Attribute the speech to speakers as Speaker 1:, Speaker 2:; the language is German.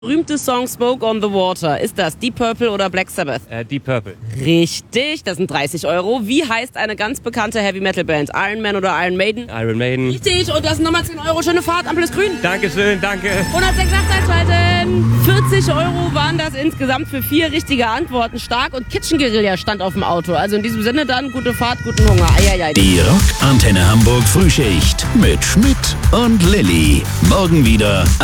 Speaker 1: Berühmte Song Smoke on the Water. Ist das Deep Purple oder Black Sabbath?
Speaker 2: Deep Purple.
Speaker 1: Richtig, das sind 30 Euro. Wie heißt eine ganz bekannte Heavy Metal Band? Iron Man oder Iron Maiden?
Speaker 2: Iron Maiden.
Speaker 1: Richtig, und das sind nochmal 10 Euro. Schöne Fahrt, Ampel ist grün.
Speaker 2: Dankeschön, danke.
Speaker 1: 106 einschalten. 40 Euro waren das insgesamt für 4 richtige Antworten. Stark und Kitchen Guerilla stand auf dem Auto. Also in diesem Sinne dann, gute Fahrt, guten Hunger. Eieiei.
Speaker 3: Die Rock Antenne Hamburg Frühschicht mit Schmidt und Lilly. Morgen wieder